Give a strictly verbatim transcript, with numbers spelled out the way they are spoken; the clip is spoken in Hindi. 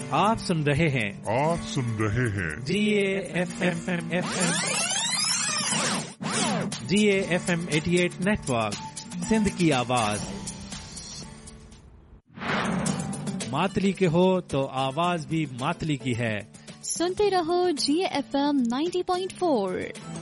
आप सुन रहे हैं आप सुन रहे हैं जी A F M F M G A F M अठासी नेटवर्क, सिंध की आवाज। मातली के हो तो आवाज भी मातली की है। सुनते रहो जी ए एफ एम नब्बे पॉइंट चार।